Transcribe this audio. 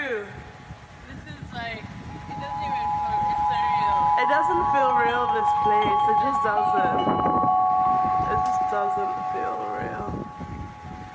you? This is like, it doesn't even feel, it's surreal. It doesn't feel real, this place. It just doesn't. It just doesn't feel real.